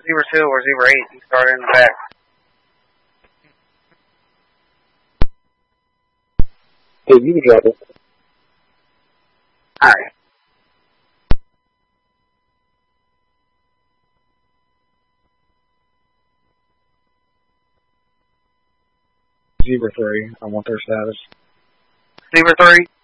Zebra 2 or Zebra 8, you start in the back. Hey, you can drop it. Alright. Zebra 3, I want their status. Zebra 3?